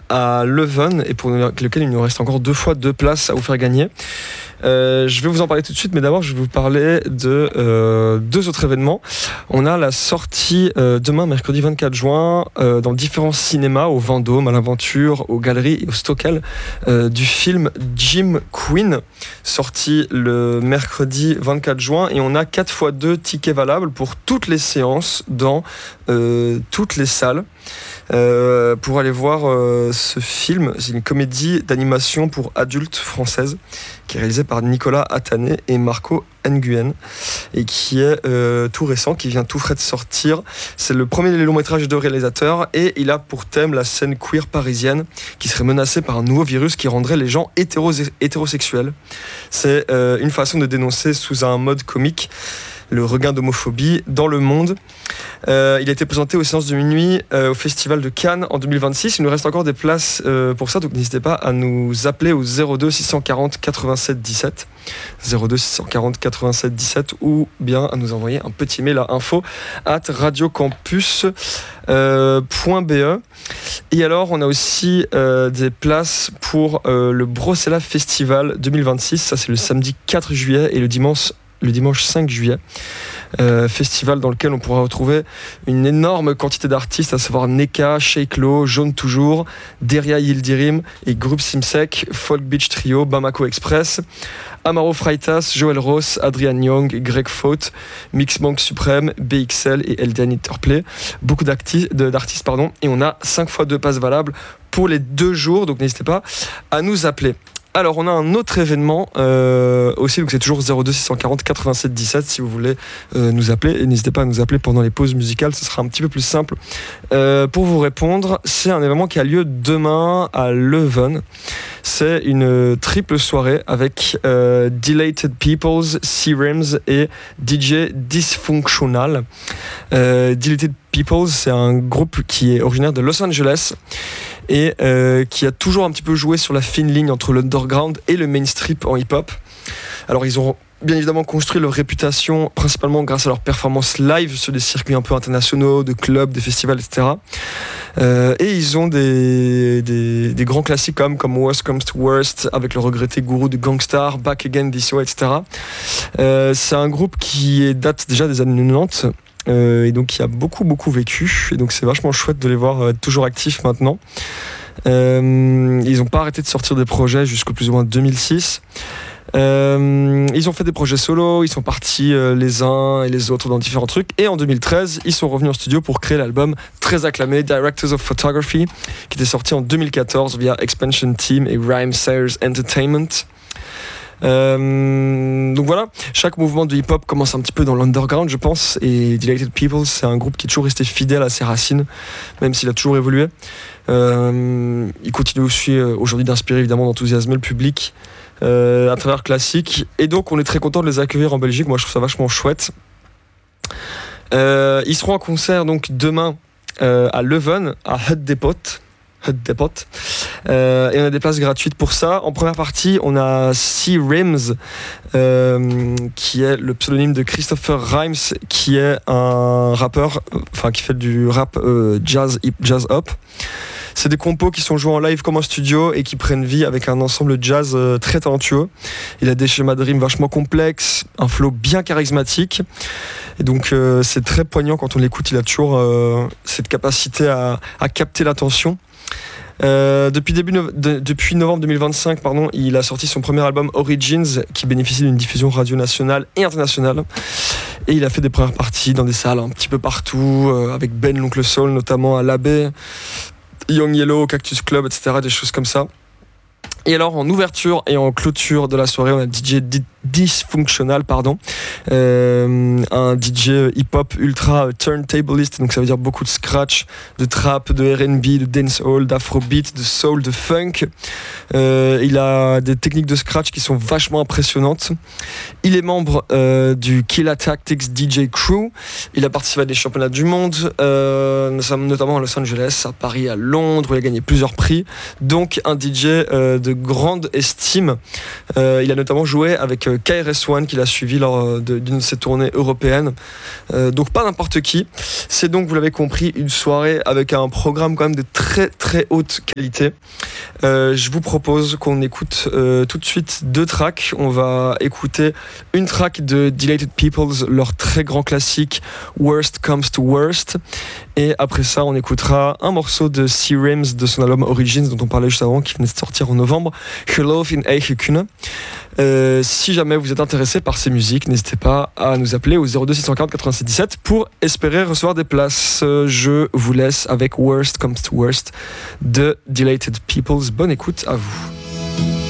à Leuven et pour lequel il nous reste encore 2 places à vous faire gagner. Je vais vous en parler tout de suite, mais d'abord je vais vous parler de 2 autres événements. On a la sortie demain, mercredi 24 juin, dans différents cinémas, au Vendôme, à l'Aventure, aux Galeries et au Stockel, du film Jim Queen, sorti le mercredi 24 juin. Et on a 4x2 tickets valables pour toutes les séances dans toutes les salles. Pour aller voir ce film. C'est une comédie d'animation pour adultes française qui est réalisée par Nicolas Attané et Marco Nguyen et qui est tout récent, qui vient tout frais de sortir. C'est le premier long métrage de réalisateur et il a pour thème la scène queer parisienne qui serait menacée par un nouveau virus qui rendrait les gens hétérosexuels. C'est une façon de dénoncer sous un mode comique le regain d'homophobie dans le monde. Il a été présenté aux séances de minuit au Festival de Cannes en 2026. Il nous reste encore des places pour ça, donc n'hésitez pas à nous appeler au 02 640 87 17 02 640 87 17 ou bien à nous envoyer un petit mail à info@radiocampus.be. Et alors on a aussi des places pour le Brossella Festival 2026. Ça c'est le samedi 4 juillet et le dimanche 5 juillet. Festival dans lequel on pourra retrouver une énorme quantité d'artistes, à savoir Neka, Shake Low, Jaune Toujours, Deria Yildirim et Groupe Simsek, Folk Beach Trio, Bamako Express, Amaro Freitas, Joel Ross, Adrian Young, Greg Faut, Mixmonk Suprême, BXL et Elden Interplay. Beaucoup d'artistes, et on a 5x2 passes valables pour les 2 jours, donc n'hésitez pas à nous appeler. Alors on a un autre événement aussi, donc c'est toujours 02 640 87 17 si vous voulez nous appeler, et n'hésitez pas à nous appeler pendant les pauses musicales, ce sera un petit peu plus simple pour vous répondre. C'est un événement qui a lieu demain à Leuven. C'est une triple soirée avec Delated Peoples, C-Rims et DJ Dysfunctional. Delated Peoples, c'est un groupe qui est originaire de Los Angeles et qui a toujours un petit peu joué sur la fine ligne entre l'underground et le mainstream en hip-hop. Alors ils ont bien évidemment construit leur réputation principalement grâce à leurs performances live sur des circuits un peu internationaux, de clubs, des festivals, etc. Et ils ont des grands classiques comme Worst Comes to Worst, avec le regretté gourou de Gangstar, Back Again This Way, etc. C'est un groupe qui date déjà des années 90. Et donc qui a beaucoup vécu, et donc c'est vachement chouette de les voir être toujours actifs maintenant. Ils n'ont pas arrêté de sortir des projets jusqu'au plus ou moins 2006. Ils ont fait des projets solo, ils sont partis les uns et les autres dans différents trucs, et en 2013 ils sont revenus en studio pour créer l'album très acclamé Directors of Photography, qui était sorti en 2014 via Expansion Team et Rhyme Sayers Entertainment. Donc voilà, chaque mouvement de hip-hop commence un petit peu dans l'underground, je pense, et Delighted People, c'est un groupe qui est toujours resté fidèle à ses racines, même s'il a toujours évolué. Il continue aussi aujourd'hui d'inspirer, évidemment, d'enthousiasmer le public à travers classiques, et donc on est très content de les accueillir en Belgique. Moi je trouve ça vachement chouette. Ils seront en concert donc demain à Leuven, à Hut Depot. Et on a des places gratuites pour ça. En première partie, on a C-Rims, qui est le pseudonyme de Christopher Rhymes, qui est un rappeur, qui fait du rap jazz hop. C'est des compos qui sont joués en live comme en studio et qui prennent vie avec un ensemble jazz très talentueux. Il a des schémas de rimes vachement complexes, un flow bien charismatique. Et donc c'est très poignant quand on l'écoute. Il a toujours cette capacité à capter l'attention. Depuis novembre 2025, il a sorti son premier album Origins, qui bénéficie d'une diffusion radio nationale et internationale. Et il a fait des premières parties dans des salles un petit peu partout, avec Ben l'Oncle Soul notamment à l'Abbé, Young Yellow, Cactus Club, etc., des choses comme ça. Et alors en ouverture et en clôture de la soirée, on a DJ Dysfunctional, un DJ hip-hop ultra turntablist, donc ça veut dire beaucoup de scratch, de trap, de R&B, de dancehall, d'afrobeat, de soul, de funk. Il a des techniques de scratch qui sont vachement impressionnantes. Il est membre du Killa Tactics DJ Crew. Il a participé à des championnats du monde, notamment à Los Angeles, à Paris, à Londres, où il a gagné plusieurs prix. Donc un DJ de grande estime. Il a notamment joué avec KRS-One qu'il a suivi lors d'une de ses tournées européennes. Donc pas n'importe qui. C'est donc, vous l'avez compris, une soirée avec un programme quand même de très très haute qualité. Je vous propose qu'on écoute tout de suite 2 tracks. On va écouter une track de Dilated Peoples, leur très grand classique Worst Comes to Worst. Et après ça, on écoutera un morceau de C-Rims de son album Origins, dont on parlait juste avant, qui venait de sortir en novembre, Geloof in Eigen Kunnen. Si jamais vous êtes intéressé par ces musiques, n'hésitez pas à nous appeler au 02 640 87 17 pour espérer recevoir des places. Je vous laisse avec Worst Comes to Worst de Dilated Peoples. Bonne écoute à vous.